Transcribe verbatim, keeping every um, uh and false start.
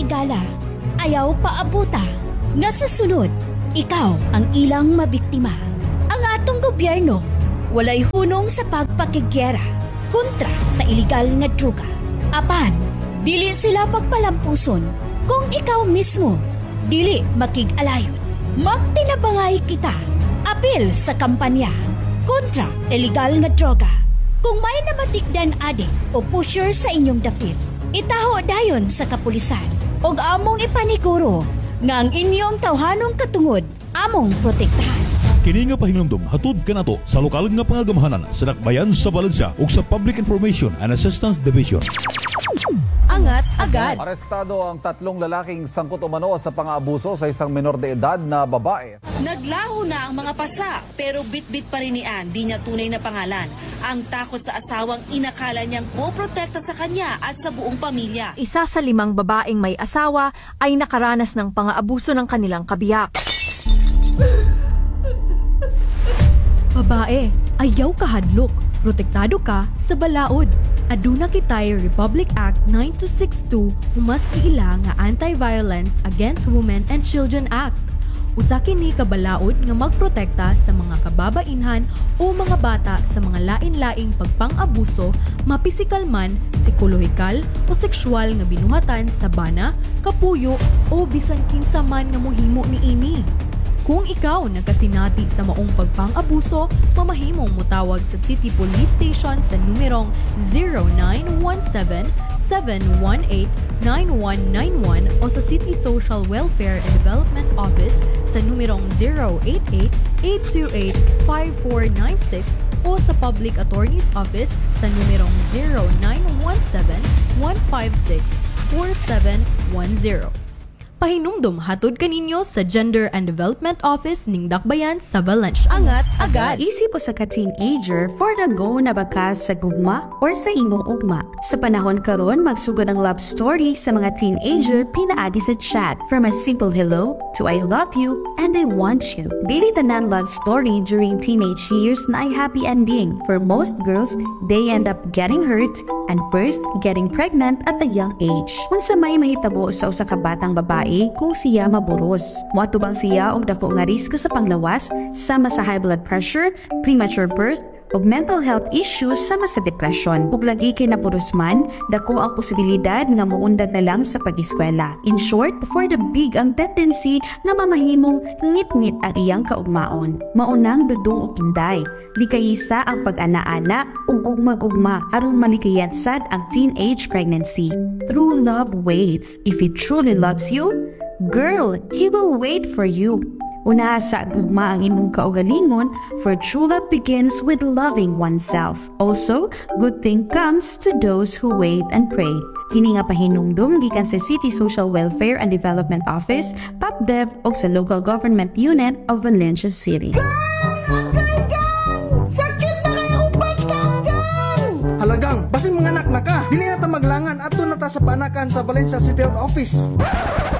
higala, ayaw paabuta, nga sa sunod, ikaw ang ilang mabiktima. Ang atong gobyerno, walay hunong sa pagpakigyera kontra sa iligal nga druga. Apan, dili sila magpalampuson kung ikaw mismo dili makig-alayon. Magtinabangay kita, apil sa kampanya kontra iligal nga droga. Kung may namatikdan adik o pusher sa inyong dapit, itaho dayon sa kapulisan og among ipaniguro nga ang inyong tawhanong katungod among protektahan. Kini nga pahinumdum hatud kanato sa lokal nga pangagamahanan sa Dakbayan sa Valencia ug sa Public Information and Assistance Division. Angat agad. Arestado ang tatlong lalaking sangkot umano sa pang-aabuso sa isang menor de edad na babae. Naglaho na ang mga pasa pero bit-bit pa rin ni Ann, di niya tunay na pangalan. Ang takot sa asawang inakala niyang poprotekta sa kanya at sa buong pamilya. Isa sa limang babaeng may asawa ay nakaranas ng pang-aabuso ng kanilang kabiyak. Babae, ayaw kahadlok. Protektado ka sa balaod. Aduna kitay Republic Act nine two six two humas giila nga Anti-Violence Against Women and Children Act. Usa kini ka balaod nga magprotekta sa mga kababainhan o mga bata sa mga lain-laing pagpang-abuso, mapisikal man, psikolohikal o sexual nga binuhatan sa bana, kapuyo o bisan kinsa man nga mohimo niini. Kung ikaw nagkasinati sa maong pagpang-abuso, mamahimong mutawag sa City Police Station sa numerong zero nine one seven, seven one eight, nine one nine one o sa City Social Welfare and Development Office sa numerong zero eight eight, eight two eight, five four nine six o sa Public Attorney's Office sa numerong zero nine one seven, one five six, four seven one zero. Pahinumdum hatod kaninyo sa Gender and Development Office ning Dakbayan sa Valencia. Angat agad. Isip po sa ka-teenager for the go na baka sa gugma or sa imong ugma. Sa panahon karon magsugod ang love story sa mga teenager pinaagi sa chat. From a simple hello to I love you and I want you. Dili tanan love story during teenage years na ay happy ending. For most girls, they end up getting hurt and first getting pregnant at a young age. Unsa may mahitabo sa usa ka batang babae kung siya maburos. Moatubang siya og dako nga risiko sa panglawas sama sa high blood pressure, premature birth, ug mental health issues sama sa depression. Ug lagi kay naburos man, dako ang posibilidad nga muundag na lang sa pag-eskwela. In short, for the big ang tendency nga mamahimong ngit-ngit ang iyang kaugmaon. Maunang dudong ug kinday. Likayisa ang pag-ana-ana ug ugma-ugma aron malikayan sad ang teenage pregnancy. True love waits. If he truly loves you, girl, he will wait for you. Una sa gugma ang imong kaugalingon, for true love begins with loving oneself. Also, good thing comes to those who wait and pray. Kini nga pahinumdum gikan sa City Social Welfare and Development Office, PAPDEV o sa Local Government Unit of Valencia City. Sakit na kayo pagkagan! Halagang, basin mga anak na ka. Dili na ta maglangan at na ta sa panakan sa Valencia City Health Office.